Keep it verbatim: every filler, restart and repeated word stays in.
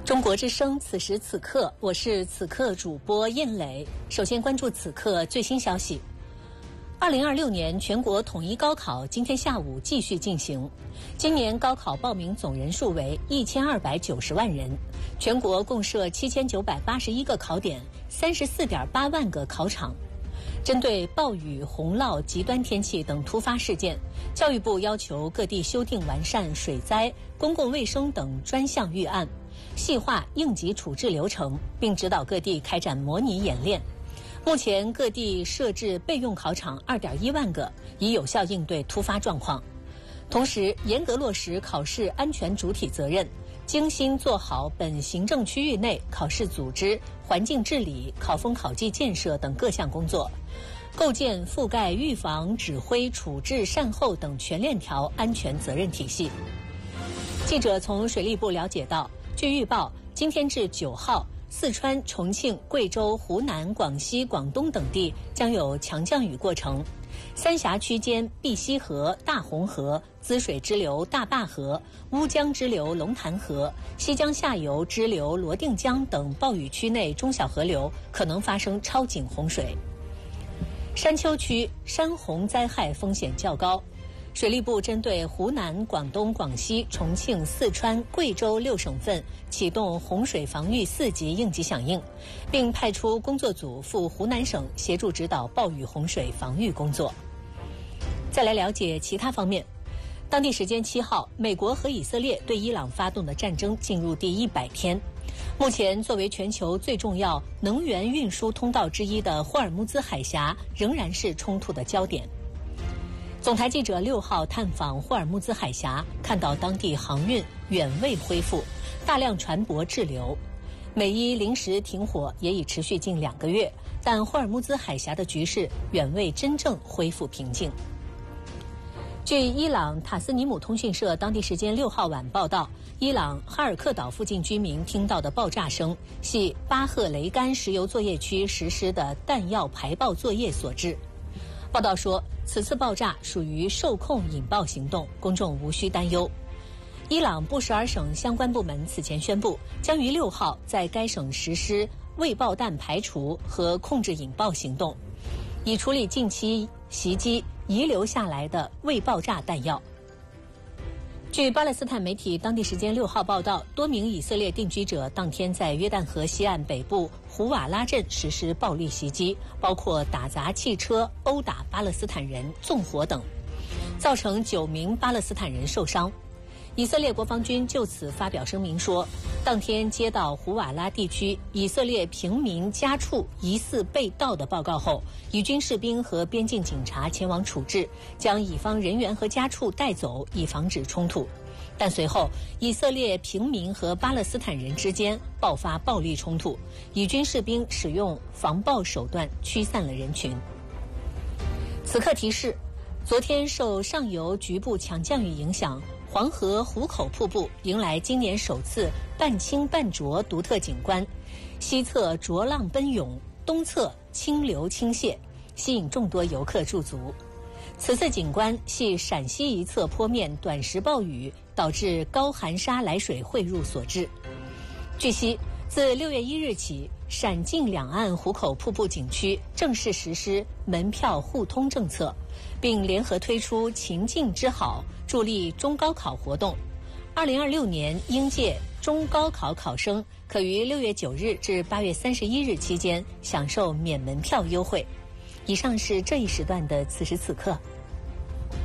中国之声，此时此刻，我是此刻主播燕磊。首先关注此刻最新消息。二零二六年全国统一高考今天下午继续进行。今年高考报名总人数为一千二百九十万人，全国共设七千九百八十一个考点，三十四点八万个考场。针对暴雨、洪涝、极端天气等突发事件，教育部要求各地修订完善水灾、公共卫生等专项预案，细化应急处置流程，并指导各地开展模拟演练。目前各地设置备用考场二点一万个，以有效应对突发状况。同时，严格落实考试安全主体责任，精心做好本行政区域内考试组织、环境治理、考风考纪建设等各项工作，构建覆盖预防、指挥、处置、善后等全链条安全责任体系。记者从水利部了解到，据预报，今天至九号，四川、重庆、贵州、湖南、广西、广东等地将有强降雨过程。三峡区间碧溪河、大洪河、滋水支流大坝河、乌江支流龙潭河、西江下游支流罗定江等暴雨区内中小河流可能发生超警洪水。山丘区山洪灾害风险较高，水利部针对湖南、广东、广西、重庆、四川、贵州六省份启动洪水防御四级应急响应，并派出工作组赴湖南省协助指导暴雨洪水防御工作。再来了解其他方面。当地时间七号，美国和以色列对伊朗发动的战争进入第一百天。目前，作为全球最重要能源运输通道之一的霍尔木兹海峡仍然是冲突的焦点。总台记者六号探访霍尔木兹海峡，看到当地航运远未恢复，大量船舶滞留。美伊临时停火也已持续近两个月，但霍尔木兹海峡的局势远未真正恢复平静。据伊朗塔斯尼姆通讯社当地时间六号晚报道，伊朗哈尔克岛附近居民听到的爆炸声系巴赫雷干石油作业区实施的弹药排爆作业所致。报道说，此次爆炸属于受控引爆行动，公众无需担忧。伊朗布什尔省相关部门此前宣布，将于六号在该省实施未爆弹排除和控制引爆行动，以处理近期袭击遗留下来的未爆炸弹药。据巴勒斯坦媒体当地时间六号报道，多名以色列定居者当天在约旦河西岸北部胡瓦拉镇实施暴力袭击，包括打砸汽车、殴打巴勒斯坦人、纵火等，造成九名巴勒斯坦人受伤。以色列国防军就此发表声明说，当天接到胡瓦拉地区以色列平民家畜疑似被盗的报告后，以军士兵和边境警察前往处置，将以方人员和家畜带走，以防止冲突。但随后，以色列平民和巴勒斯坦人之间爆发暴力冲突，以军士兵使用防暴手段驱散了人群。此刻提示，昨天受上游局部强降雨影响，黄河壶口瀑布迎来今年首次半清半浊独特景观，西侧浊浪奔涌，东侧清流倾泻，吸引众多游客驻足。此次景观系陕西一侧坡面短时暴雨导致高含沙来水汇入所致。据悉，自六月一日起，陕晋两岸壶口瀑布景区正式实施门票互通政策，并联合推出秦晋之好助力中高考活动。二零二六年应届中高考考生可于六月九日至八月三十一日期间享受免门票优惠。以上是这一时段的此时此刻。